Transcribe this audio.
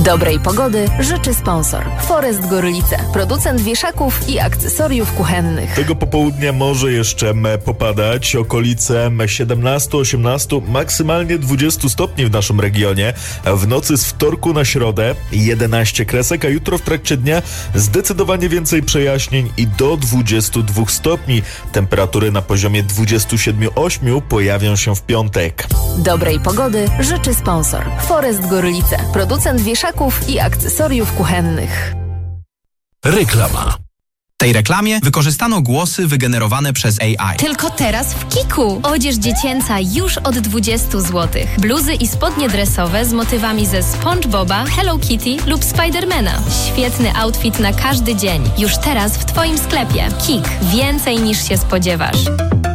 Dobrej pogody życzy sponsor Forest Gorlice, producent wieszaków i akcesoriów kuchennych. Tego popołudnia może jeszcze popadać, okolice 17-18, maksymalnie 20 stopni w naszym regionie. W nocy z wtorku na środę 11 kresek, a jutro w trakcie dnia zdecydowanie więcej przejaśnień i do 22 stopni. Temperatury na poziomie 27,8 pojawią się w piątek. Dobrej pogody życzy sponsor Forest Gorlice, producent wieszaków i akcesoriów kuchennych. Reklama. W tej reklamie wykorzystano głosy wygenerowane przez AI. Tylko teraz w Kiku. Odzież dziecięca już od 20 zł. Bluzy i spodnie dresowe z motywami ze SpongeBoba, Hello Kitty lub Spidermana. Świetny outfit na każdy dzień. Już teraz w Twoim sklepie. Kik. Więcej niż się spodziewasz.